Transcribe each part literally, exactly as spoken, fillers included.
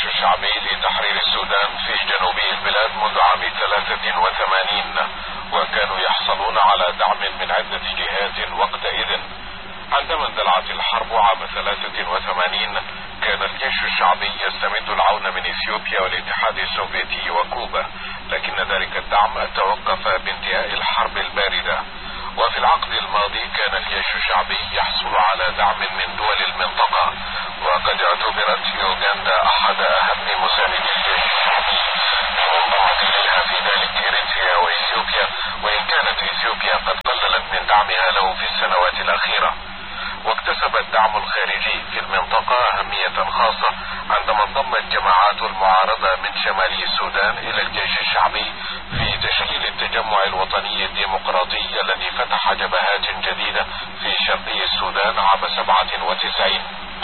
الجيش الشعبي لتحرير السودان في جنوبي البلاد منذ عام ثلاثة وثمانين، وكانوا يحصلون على دعم من عدة جهات وقتئذ. عندما اندلعت الحرب عام ثلاثة وثمانين كان الجيش الشعبي يستمد العون من اثيوبيا والاتحاد السوفيتي وكوبا، لكن ذلك الدعم توقف بانتهاء الحرب الباردة. وفي العقد الماضي كان الجيش الشعبي يحصل على دعم من دول المنطقة، وقد اعتبرت يوغندا احد اهم مساندي الجيش الشعبي، وانضمت اليها في ذلك اريتريا واثيوبيا، وان كانت اثيوبيا قد قللت من دعمها له في السنوات الاخيرة. واكتسب الدعم الخارجي في المنطقة أهمية خاصة عندما انضمت جماعات المعارضة من شمال السودان إلى الجيش الشعبي في تشكيل التجمع الوطني الديمقراطي الذي فتح جبهات جديدة في شرقي السودان عام سبعة وتسعين.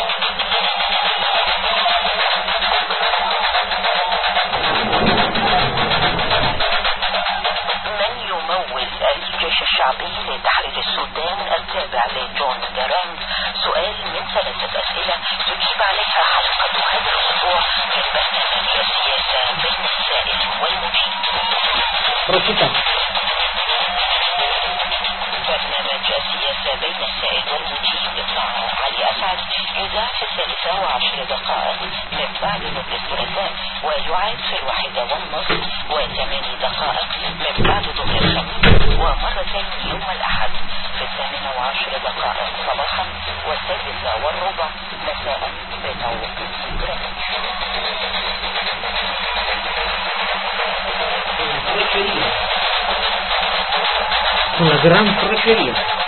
من يمول الجيش الشعبي لتحرير السودان التابع لجون جارانج؟ سؤال من ثلاثة أسئلة تجيب عليها حلقة هذا الأسبوع من برنامج السياسة بين السائل والمجيب. برنامج السياسة بين السائل والمجيب مع علي أسعد يذاع في الثالثة وعشر دقائق من بعد ظهر الثلاثاء، ويعاد في الواحدة والنصف وثمان دقائق من بعد ظهر الخميس، ومرة يوم الأحد في الثامنة وعشر دقائق صباحا والسادسة والربع مساء بتوقيت Una gran porquería.